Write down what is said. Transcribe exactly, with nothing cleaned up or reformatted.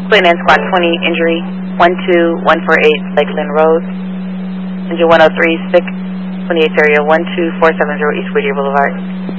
Queen Anne Squad twenty, injury one two one four eight Lakeland Road. Engine one oh three, sick, twenty-eighth area one two four seven zero East Whittier Boulevard.